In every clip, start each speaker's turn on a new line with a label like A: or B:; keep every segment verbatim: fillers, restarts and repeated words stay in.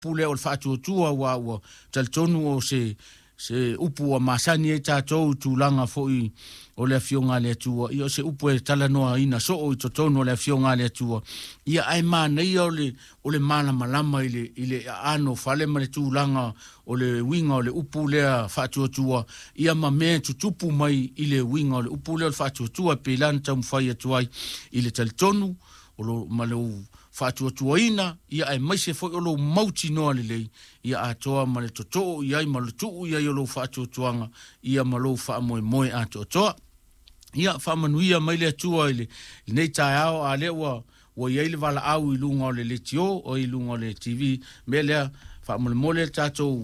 A: pule o le whaatuatua wa ua talitonu o se se upu o masani e tātou tūlanga foi o le fionga le atua. Ia se upu e tala noa ina so o i totonu o le fionga le atua. Ia ai mana ia o le, o le mana malama ile, ile ano fale ma le tūlanga o le winga o le upu lea whaatuatua. Ia ma mea tutupu mai ile winga o le upu lea o le whaatuatua pe lana tamu whai atuai ile talitonu o lo maleu whaatuatua ina, ia ai maise foi o lo mauti noa le lei, ia atoa ma le totoo, ia i malutuu, ia i o lo whaatuatuanga, ia ma lo wha moe moe ato atoa. Ia whamanuia mai le atua ile, nei tae ao a lewa, wa ia ile wala au i lunga o le le tio, o i lunga o le T V, me lea whamole mole tatou,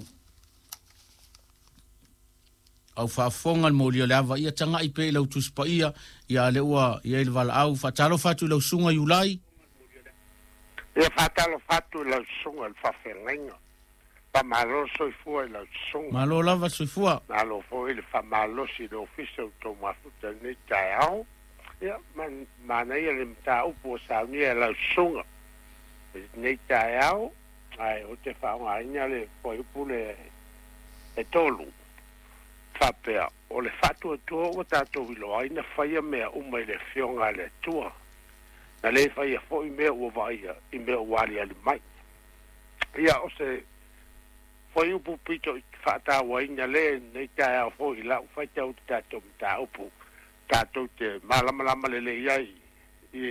A: au whaafonga mo lia leava, ia tanga i pe lau tuspa ia, ia lewa, ia ile wala au, whatalo whatu lau sunga iulai,
B: ia fatalo fatu la sunga il fafenga pa malo soifua la sunga
A: malo lava soifua
B: malo foi il fa malo si do ufficio to mafuta ni tao ia man mana ia le mta upo sa ni la sunga ni tao ai o te fa nga ina le foi pule e tolu fa pe o le fatu to o tato vilo ina faia me o mai le fionga le tua na le fai a foi me o vai i me o wali ali mai ia o se foi u pupito fata wa ina le nei ta foi la fai tau tato ta upu tato te mala mala male le ia